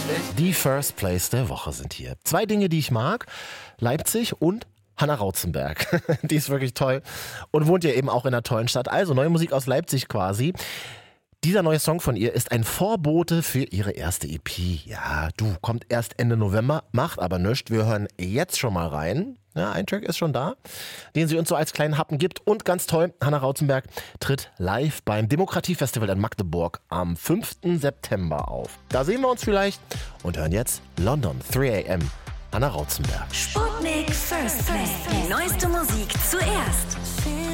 Die First Place der Woche sind hier. 2 Dinge, die ich mag. Leipzig und Hannah Rauzenberg. Die ist wirklich toll und wohnt ja eben auch in einer tollen Stadt. Also neue Musik aus Leipzig quasi. Dieser neue Song von ihr ist ein Vorbote für ihre erste EP. Ja, kommt erst Ende November, macht aber nichts. Wir hören jetzt schon mal rein. Ja, ein Track ist schon da, den sie uns so als kleinen Happen gibt. Und ganz toll, Hannah Rauzenberg tritt live beim Demokratiefestival in Magdeburg am 5. September auf. Da sehen wir uns vielleicht und hören jetzt London 3 AM. Hannah Rauzenberg. Sputnik First Play. Die neueste Musik zuerst.